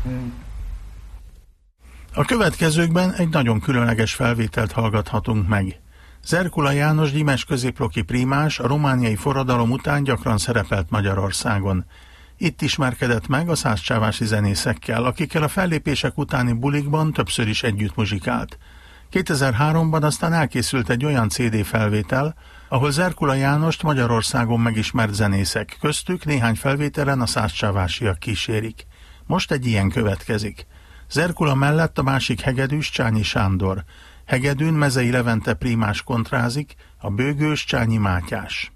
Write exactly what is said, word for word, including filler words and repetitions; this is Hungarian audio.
A következőkben egy nagyon különleges felvételt hallgathatunk meg. Zerkula János gyímes középloki prímás a romániai forradalom után gyakran szerepelt Magyarországon. Itt ismerkedett meg a szászcsávási zenészekkel, akikkel a fellépések utáni bulikban többször is együtt muzsikált. kétezer-háromban aztán elkészült egy olyan cé dé felvétel, ahol Zerkula Jánost Magyarországon megismert zenészek, köztük néhány felvételen a szászcsávásiak kísérik. Most egy ilyen következik. Zerkula mellett a másik hegedűs Csányi Sándor. Hegedűn Mezei Levente prímás kontrázik, a bőgős Csányi Mátyás.